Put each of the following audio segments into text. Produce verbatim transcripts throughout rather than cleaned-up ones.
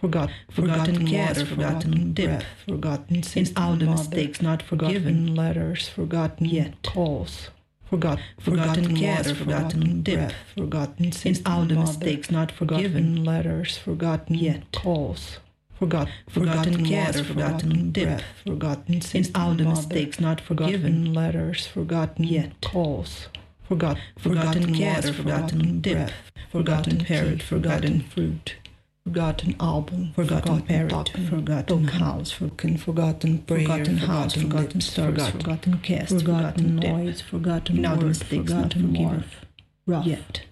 Forgot, forgotten water, forgotten dip, forgotten sins, all the mistakes not forgiven, letters forgotten yet, calls. Forgot, forgotten water, forgotten dip, forgotten sins, all the mistakes not forgiven, letters forgotten yet, calls. Forgot, forgotten water, forgotten dip, forgotten sins, all the mistakes not forgiven, letters forgotten yet, calls. Forgot, forgotten water, forgotten dip, forgotten parrot, forgotten fruit. Forgotten album, forgotten parrot, forgotten house, forgotten forgotten prayer, forgotten house, forgotten stars, forgotten cast, forgotten noise, forgotten word, forgotten morph, yet.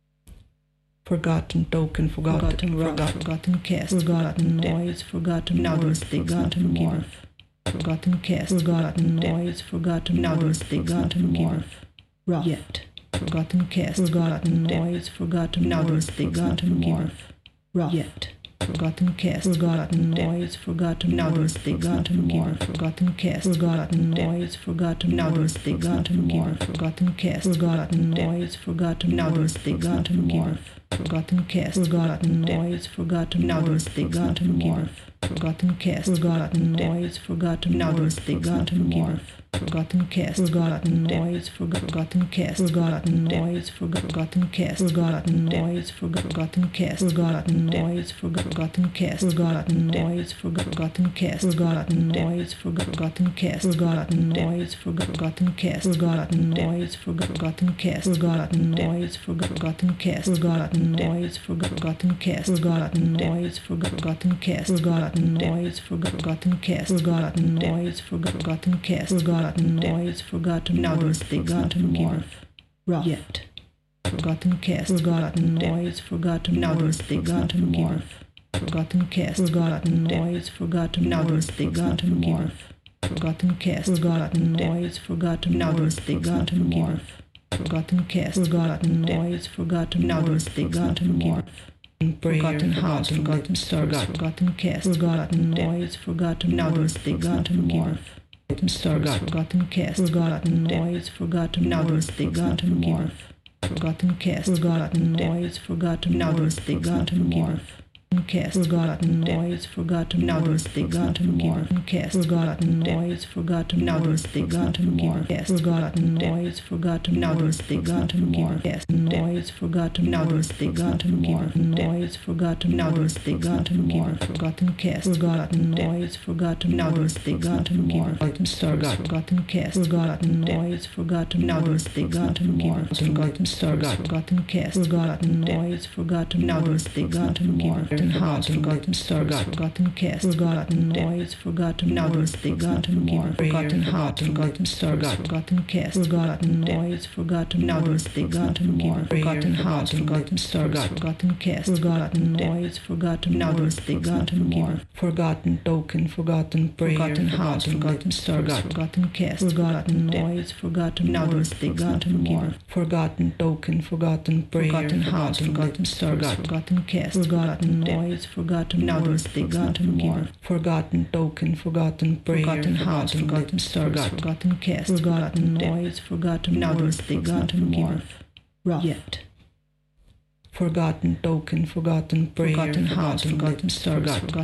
Forgotten token, forgotten rough, forgotten cast, forgotten noise, forgotten word, forgotten morph, forgotten cast, forgotten noise, forgotten word, forgotten morph, yet. Forgotten cast, forgotten noise, forgotten word, forgotten morph. Rough. Yet, forgotten cast, forgotten noise, forgotten word, forgotten more, forgotten cast, forgotten noise, forgotten word, forgotten more, forgotten cast, forgotten noise, forgotten word, forgotten more, forgotten cast, forgotten noise, forgotten word, forgotten more, forgotten cast, forgotten noise, forgotten word, forgotten more. Forgotten cast, forgotten noise, forgotten cast, forgotten noise, forgotten cast, forgotten noise, forgotten cast, forgotten noise, forgotten cast, forgotten noise, forgotten cast, forgotten noise, forgotten cast, forgotten noise, forgotten cast, forgotten noise, forgotten cast, forgotten noise, forgotten cast, forgotten noise, forgotten cast, forgotten noise, forgotten cast, forgotten noise, forgotten cast, forgotten noise, forgotten cast, forgotten noise, forgotten word, forgotten morph, rough, yet. Forgotten cast, forgotten noise, forgotten word, forgotten morph, forgotten cast, forgotten noise, forgotten word, forgotten morph, forgotten cast, forgotten noise, forgotten word, forgotten morph, forgotten cast, forgotten noise, forgotten word, forgotten morph. Forgotten house, forgotten stars, forgotten cast, forgotten noise, forgotten word, forgotten morph. Forgotten stars, forgotten cast, forgotten noise, forgotten word, forgotten morph. Forgotten cast, forgotten noise, forgotten word, forgotten morph. Cast, forgotten noise, forgotten word, forgotten morph. Cast, forgotten noise, forgotten word, forgotten morph. Cast, forgotten noise, forgotten word, forgotten morph. Cast, noise, forgotten word, forgotten morph. Noise, forgotten word, forgotten morph. Forgotten cast, forgotten noise, forgotten word, forgotten morph. Forgotten stars, forgotten cast, forgotten noise, forgotten word, forgotten morph. Forgotten stars, forgotten cast, forgotten noise, forgotten word, forgotten morph. Forgotten house, forgotten stars, forgotten cast, forgotten noise, forgotten word, forgotten more, forgotten heart, forgotten stars, forgotten cast, forgotten noise, forgotten word, forgotten more, forgotten heart, forgotten stars, forgotten cast, forgotten noise, forgotten word, forgotten more, forgotten token, forgotten prayer, forgotten heart, forgotten stars, forgotten cast, forgotten noise, forgotten word, forgotten more, forgotten token, forgotten prayer, forgotten heart, forgotten stars, forgotten cast, forgotten noise, forgotten word, forgotten more, forgotten token, forgotten prayer, forgotten heart, forgotten stars, forgotten cast, forgotten noise, forgotten word, forgotten more, yet. Forgotten token, forgotten prayer, forgotten heart, forgotten stars, forgotten